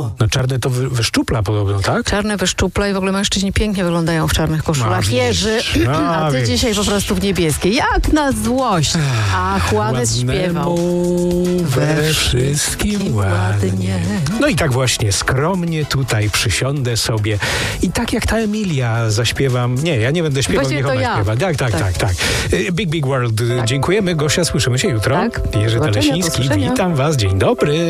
No czarne to wyszczupla podobno, tak? Czarne wyszczupla i w ogóle mężczyźni pięknie wyglądają w czarnych koszulach. Jerzy, a ty dzisiaj po prostu w niebieskiej. Jak na złość. A Juanes śpiewał. We wszystkim ładnie. No i tak właśnie skromnie tutaj przysiądę sobie i tak jak ta Emilia zaśpiewam. Nie, ja nie będę śpiewał, Właśnie niech to ona ja. śpiewa. Tak. Big World. Dziękujemy. Gosia, słyszymy się jutro. Tak. Jerzy Do zobaczenia, do Teleśnicki, usłyszenia. witam was. Dzień dobry.